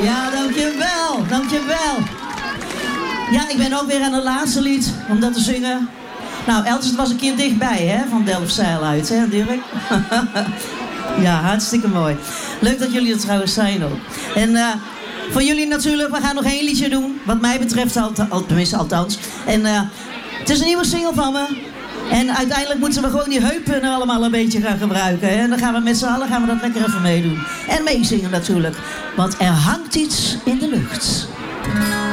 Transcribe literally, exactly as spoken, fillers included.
Ja, dankjewel, dankjewel. Ja, ik ben ook weer aan het laatste lied om dat te zingen. Nou, Eltjes was een keer dichtbij, hè, van Delfzijl uit, hè, Dirk? Ja, hartstikke mooi. Leuk dat jullie er trouwens zijn ook. En uh, voor jullie natuurlijk, we gaan nog één liedje doen. Wat mij betreft, al, al, tenminste althans. En uh, het is een nieuwe single van me. En uiteindelijk moeten we gewoon die heupen allemaal een beetje gaan gebruiken. Hè? En dan gaan we met z'n allen gaan we dat lekker even meedoen. En meezingen natuurlijk. Want er hangt iets in de lucht.